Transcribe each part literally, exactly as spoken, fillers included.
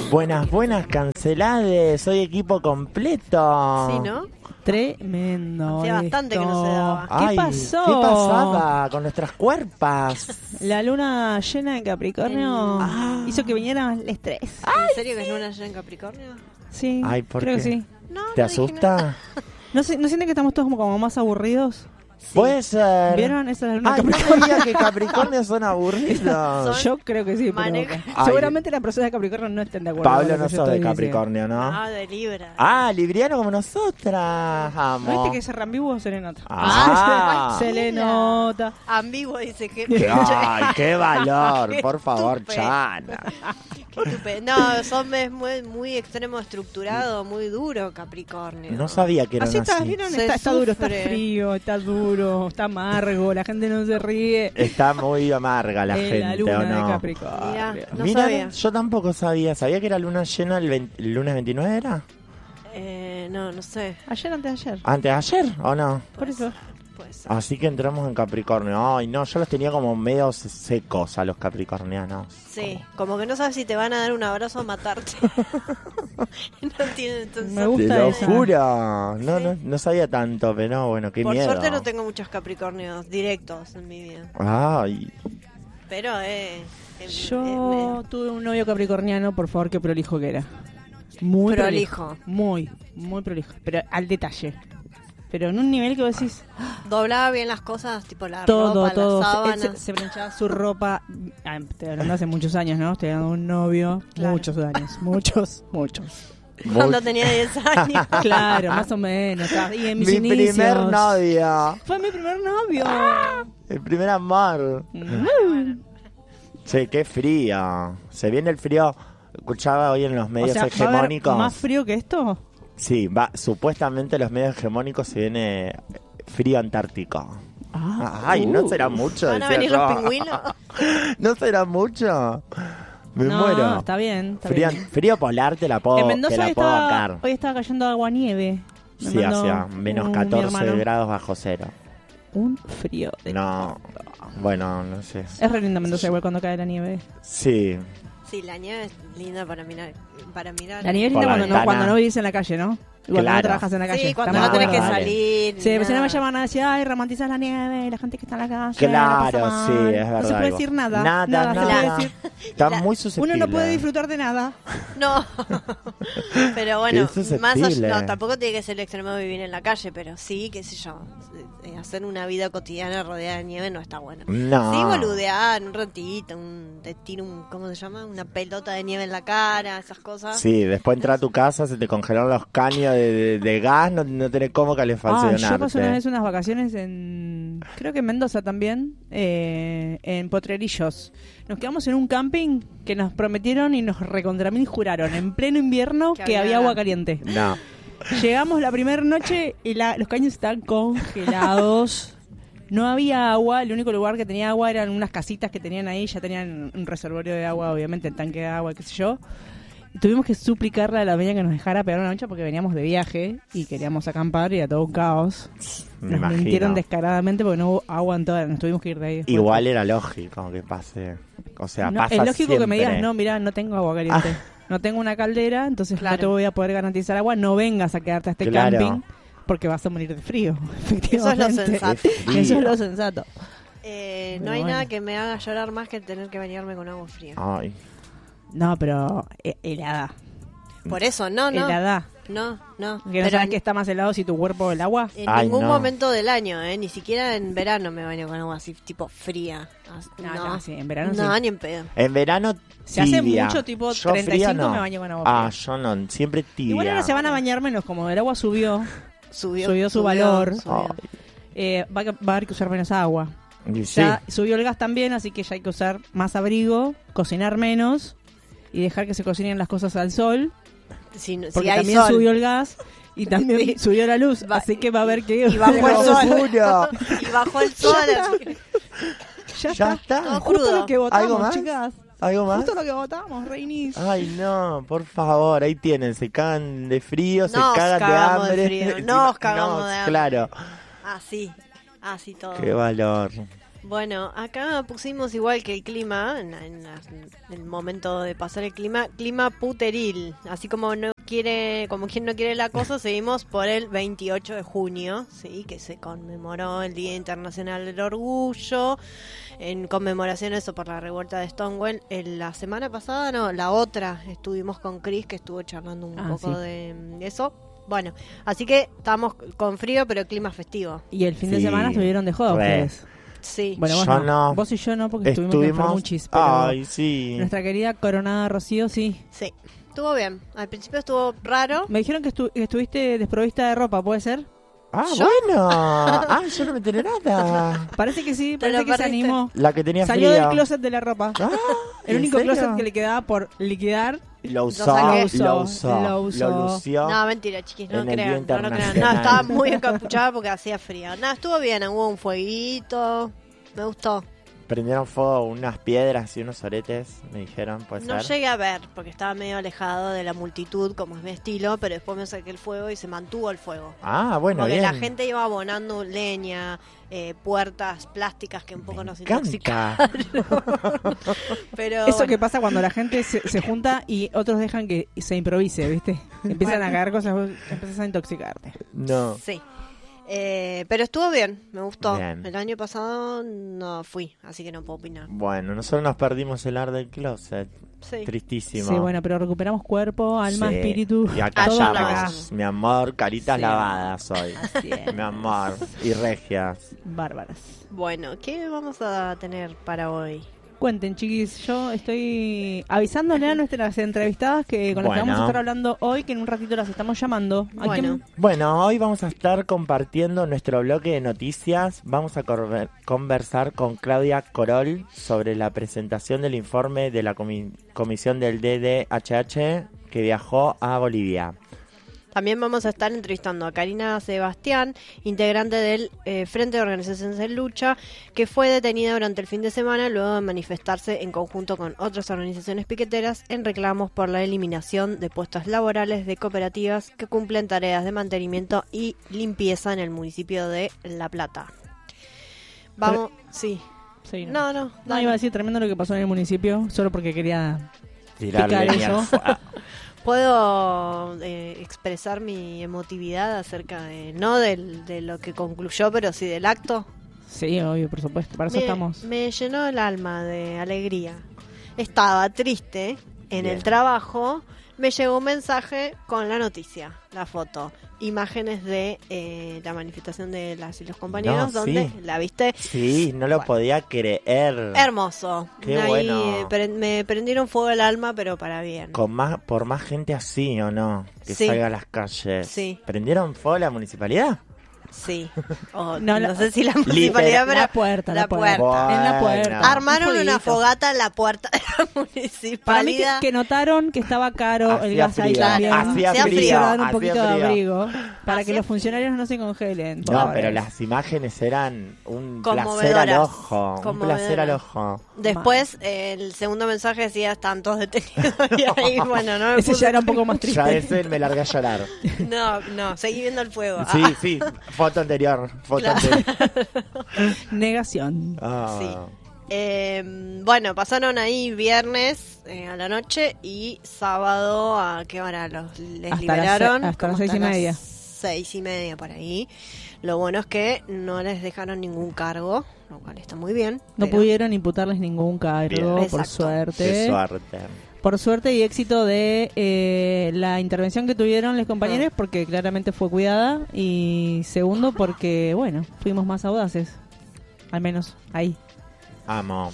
Buenas, buenas, cancelades. Soy equipo completo. Sí, ¿no? Tremendo. Hacía bastante esto. que no se daba. ¿Qué Ay, pasó? ¿Qué pasaba con nuestras cuerpas? La luna llena de Capricornio Ah. hizo que viniera el estrés. ¿En serio que es luna llena en Capricornio? Sí, Ay, ¿por creo qué? que sí. No, ¿Te no dije asusta? nada. ¿No, se- ¿No sienten que estamos todos como, como más aburridos? Sí. Puede ser. ¿Vieron? Esa es la luna Ay, no Capricornio. me digas que Capricornio son aburridos. Son- Yo creo que sí, pero Maneja- Ay. seguramente las personas de Capricornio no estén de acuerdo. Pablo, con lo no que yo sos de estoy Capricornio, ¿no? Ah, de Libra. Ah, libriano como nosotras. diciendo. Amo. ¿No viste que se ambiguo se le nota? Ah. se le nota. Ambiguo dice que... Ay, qué valor, Qué por favor, estúpido. Chana. Qué estúpido. No, son es muy, muy extremo estructurado, muy duro Capricornio. No sabía que eran Así está, así. ¿vieron? Se Está, está duro, está sufre. frío, está duro, está amargo, la gente no se ríe. Está muy amarga la Es gente, la luna ¿o de no? Capricornio. Mirá, no Mira, sabía. yo tampoco sabía. ¿Sabía que era luna llena el, veinte el lunes veintinueve era? Eh, no, no sé. Ayer, antes de ayer. ¿Antes de ayer o no? Por eso. Pues, Así que entramos en Capricornio. Ay, no, yo los tenía como medio se- secos a los capricornianos. sí, como que no sabes si te van a dar un abrazo o matarte. No tienen entonces. Me Te gusta lo esa. juro. No, Sí. no, no sabía tanto, pero no, bueno, qué Por miedo. suerte no tengo muchos Capricornios directos en mi vida. Ay, Pero eh, eh, Yo eh, tuve un novio capricorniano, por favor, qué prolijo que era. Muy Prolijo. prolijo. Muy, muy prolijo. Pero al detalle. Pero en un nivel que vos decís, me doblaba bien las cosas, tipo la todo, ropa, todo. las Él sábanas. se, se planchaba su ropa. Ah, estoy hablando hace muchos años, ¿no? Estoy hablando de un novio. Claro. Muchos años. Muchos, muchos. Cuando muy- tenía diez años. Claro, más o menos. ah, Y en mis mi inicios. primer novio. Fue mi primer novio. El primer amor. Mm. Che, qué frío. Se viene el frío. Escuchaba hoy en los O medios sea, ¿va a haber hegemónicos. más frío que esto? Sí, va, supuestamente los medios hegemónicos se viene frío antártico. Ah, Ay, ¿no uh. será mucho? ¿Van a decía venir yo. los pingüinos? ¿No será mucho? Me no, muero. está bien, está Frío, bien. frío polar te la puedo, En te Mendoza la hoy puedo estaba, bancar. hoy estaba cayendo agua nieve. Me Sí, mandó hacia menos un- mi catorce hermano. grados bajo cero. Un frío. de- No, bueno, no sé. Es re linda Mendoza igual cuando cae la nieve. Sí, Sí, la nieve es linda para mirar. Para mirar. La nieve es Por linda la cuando no, ventana. cuando no vivís en la calle, ¿no? Y cuando Claro. no trabajas en la calle. Sí, cuando Estamos no de tenés que acuerdo. vale. salir. Sí, pues si no nada. me llaman a decir, ay, romantizas la nieve, la gente que está en la calle. claro, la pasa sí, mal". es verdad. No se puede algo. decir nada. Nada, nada, se nada. puede decir. Está La- muy susceptible. Uno no puede disfrutar de nada. No. Pero bueno, Qué susceptible. más allá, no, tampoco tiene que ser el extremo de vivir en la calle, pero sí, qué sé yo, eh, hacer una vida cotidiana rodeada de nieve no está bueno. No. Sí, boludear un ratito, un, te tiro un, ¿cómo se llama? Una pelota de nieve en la cara, esas cosas. Sí, después entrar a tu casa, se te congelaron los caños de, de- de gas, no, no tenés cómo Ah, calefaccionarte. yo pasé una vez unas vacaciones en, creo que en Mendoza también, eh, en Potrerillos. Nos quedamos en un camping que nos prometieron y nos recontramil juraron en pleno invierno Que que, había había nada. agua caliente. No. Llegamos la primera noche y la- los caños estaban congelados. No había agua, el único lugar que tenía agua eran unas casitas que tenían ahí, ya tenían un reservorio de agua, obviamente, el tanque de agua, qué sé yo. Y tuvimos que suplicarle a la media que nos dejara pegar una noche porque veníamos de viaje y queríamos acampar y era todo un caos. Me Nos imagino. mintieron descaradamente porque no hubo agua en toda, nos tuvimos que ir de ahí. Igual era lógico que pase. O sea, No, pasa es lógico que me digas, siempre. no, mirá, no tengo agua caliente. No tengo una caldera, entonces Claro. no te voy a poder garantizar agua. No vengas a quedarte a este Claro. camping porque vas a morir de frío. Eso es lo Efectivamente. sensato. Qué frío. Eso es lo sensato. Eh, no Pero hay bueno. nada que me haga llorar más que tener que bañarme con agua fría. Ay, No, pero eh, helada. Por eso, no, no. Helada. No, no. Que no Pero sabes en, que está más helado si tu cuerpo el agua. en Ay, ningún no. momento del año, ¿eh? Ni siquiera en verano me baño con agua así, tipo fría. As- No, No, no, sí, en verano no, sí. ni en pedo. en verano Se hace tibia. mucho, tipo Yo treinta y fría, cinco no. me baño con agua Ah, fría. yo no, siempre tibia. Igual ahora se van a bañar menos, como el agua subió, Subió, Subió su valor. subió. Ay, eh, va, a, va a haber que usar menos agua. y sí. Ya subió el gas también, así que ya hay que usar más abrigo, cocinar menos y dejar que se cocinen las cosas al sol, Si, no- si porque hay también sol. subió el gas y también Sí. subió la luz, Va- así que va a haber que... y bajó el ¡Qué sol. locura! Y bajó el sol. así que- ya, Ya está. está. Todo Justo crudo. lo que ¿Algo votamos, más? chicas. ¿Algo más? Justo lo que votamos, Reinis. Ay, no, por favor, ahí tienen, se cagan de frío, se Nos cagan de cagamos de hambre. frío, Encima- nos cagamos de hambre. Claro, Así, así todo. qué valor. Bueno, acá pusimos igual que el clima, en, en la- en el momento de pasar el clima, clima puteril. Así como no quiere, como quien no quiere la cosa, seguimos por el veintiocho de junio, sí, que se conmemoró el Día Internacional del Orgullo, en conmemoración a eso por la revuelta de Stonewall. En la semana pasada, no, la otra, estuvimos con Chris, que estuvo charlando un Ah, poco sí. de mm, eso. Bueno, así que estamos con frío, pero clima festivo. Y el fin de Sí, semana estuvieron de joda re. ustedes. Sí. Bueno, vos Yo no. no. Vos y yo no, porque estuvimos, Estuvimos. enfermuchis, pero Ay, sí. nuestra querida coronada Rocío, sí. Sí, estuvo bien. Al principio estuvo raro. Me dijeron que, estu- que estuviste desprovista de ropa, ¿puede ser? Ah, ¿Yo? bueno. Ah, yo no me enteré nada. Parece que sí, Te parece lo que se perdiste. animó. La que tenía Salió frío. del closet de la ropa. Ah, El ¿en único serio? closet que le quedaba por liquidar. Lo usó, saqué. lo usó, Lo usó, lo usó. lo lució. No, mentira, chiquis, no En el Día crean, no, no crean. No, Internacional. estaba muy encapuchada porque hacía frío. No, estuvo bien, hubo un fueguito, me gustó. Prendieron fuego unas piedras y unos oretes, me dijeron, puede No ser. llegué a ver porque estaba medio alejado de la multitud, como es mi estilo, pero después me saqué el fuego y se mantuvo el fuego. Ah, bueno, porque bien. la gente iba abonando leña, eh, puertas plásticas que un poco Me nos encanta. intoxicaron. Pero Eso bueno. que pasa cuando la gente se, se junta y otros dejan que se improvise, ¿viste? Empiezan a caer cosas, vos empezás a intoxicarte. No. Sí. Eh, pero estuvo bien, me gustó. Bien. El año pasado no fui, así que no puedo opinar. Bueno, nosotros nos perdimos el ar del closet. Sí. Tristísimo. Sí, bueno, pero recuperamos cuerpo, alma, Sí. espíritu. Y acá todo ya acá. vamos. mi amor, caritas Sí. lavadas hoy. Así es. Mi amor. Y regias. Bárbaras. Bueno, ¿qué vamos a tener para hoy? Cuenten, chiquis, yo estoy avisándole a nuestras entrevistadas que con las que Bueno. vamos a estar hablando hoy, que en un ratito las estamos llamando. ¿A Bueno. quién? Bueno, hoy vamos a estar compartiendo nuestro bloque de noticias. Vamos a corver- conversar con Claudia Corol sobre la presentación del informe de la comi- comisión del D D H H que viajó a Bolivia. También vamos a estar entrevistando a Karina Sebastián, integrante del eh, Frente de Organizaciones de Lucha, que fue detenida durante el fin de semana luego de manifestarse en conjunto con otras organizaciones piqueteras en reclamos por la eliminación de puestos laborales de cooperativas que cumplen tareas de mantenimiento y limpieza en el municipio de La Plata. Vamos, sí. Sí, No, no, No, dale. iba a decir tremendo lo que pasó en el municipio, solo porque quería... Tirar Picar leña eso. al fuego. Puedo eh, expresar mi emotividad acerca de, no del, de lo que concluyó, pero sí del acto. Sí, obvio, por supuesto, para eso Me, estamos. me llenó el alma de alegría. Estaba triste en Bien. el trabajo. Me llegó un mensaje con la noticia, la foto, imágenes de eh, la manifestación de las y los compañeros, No, donde sí. la viste. Sí, no lo Bueno. podía creer. Hermoso. Qué Ahí, bueno. eh, pre- me prendieron fuego el alma, pero para bien. Con más, por más gente así, ¿o no? Que Sí. salga a las calles. Sí. ¿Prendieron fuego la municipalidad? Sí. O, No, no, la- sé si la municipalidad, pero La puerta, la, la puerta. puerta. En la Bueno. puerta. armaron Un una fueguito. fogata en la puerta de la Para mí que, municipalidad. que notaron que estaba caro el Hacía gas ahí frío, también. hacía Se frío, hicieron un hacía poquito de frío. abrigo para que Hacía los funcionarios no se congelen. No, pobres. pero las imágenes eran un placer Conmovedoras. al ojo. Un Conmovedoras. placer al ojo. Después, eh, el segundo mensaje decía, están todos detenidos. Y ahí, bueno, no me Ese puse- ya era un poco más triste. Ya ese me largué a llorar. No, no, seguí viendo el fuego. Sí, Ah, sí. Foto anterior. Foto Claro. anterior. Negación. Ah. Sí. eh, bueno, pasaron ahí viernes eh, a la noche y sábado a qué hora los les Hasta las liberaron. se- hasta las Como seis y media. Seis y media por ahí. Lo bueno es que no les dejaron ningún cargo, lo cual está muy bien. No pero- pudieron imputarles ningún cargo, Bien. por Exacto. suerte. Qué suerte. Por suerte y éxito de eh, la intervención que tuvieron los compañeros, porque claramente fue cuidada. Y segundo, porque, bueno, fuimos más audaces. Al menos ahí. Amo.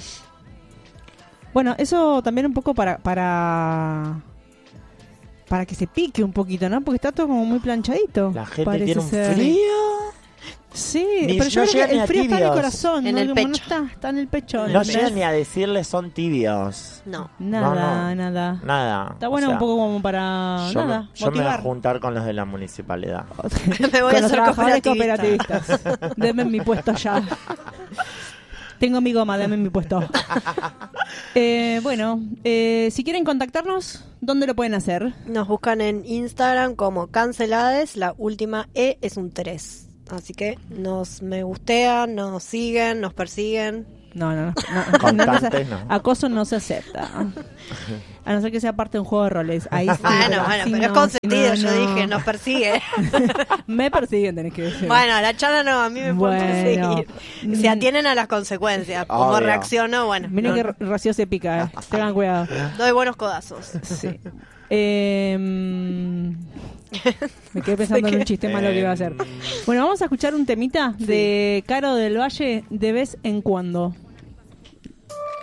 Bueno, eso también un poco para para para que se pique un poquito, ¿no? Porque está todo como muy planchadito. La gente parece tiene un ser. frío. Sí, Ni- pero yo no creo llegan que ni el a frío está en el tibios. corazón, En ¿no? el Como no pecho. está, está en el pecho. No ¿entendés? llegan ni a decirles son tibios. No. Nada, No, no. nada. Nada. Está O bueno sea, un poco como para Yo, nada, me, yo me voy a motivar. juntar con los de la municipalidad. Me voy Con a los hacer trabajadores cooperativista. cooperativistas. Denme mi puesto ya. Tengo mi goma, denme mi puesto. Eh, bueno, eh, si quieren contactarnos, ¿dónde lo pueden hacer? Nos buscan en Instagram como Cancelades, la última E es un tres. Así que nos me gustean, nos siguen, nos persiguen. No, no, no. no, Constantes, no, no. Acoso no se acepta. A no ser que sea parte de un juego de roles. Ahí sí, Bueno, pero bueno, así pero es no, consentido, no, yo no. dije, nos persigue. Me persiguen, tenés que decir. Bueno, la chana no, a mí me pueden Bueno. perseguir. Se atienen a las consecuencias. Como Obvio. reacciono, bueno. Miren no, que no. Rocío se pica, eh. Tengan cuidado. Doy buenos codazos. Sí. Eh, me quedé pensando en un chiste malo que iba a hacer. Bueno, vamos a escuchar un temita de Caro del Valle de vez en cuando.